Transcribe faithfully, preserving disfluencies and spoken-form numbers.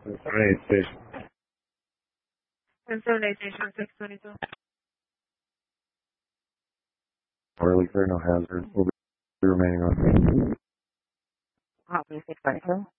seven eight station. seven eight station six twenty-two. Orally clear, no hazard. Will be remaining on. Copy six twenty-two.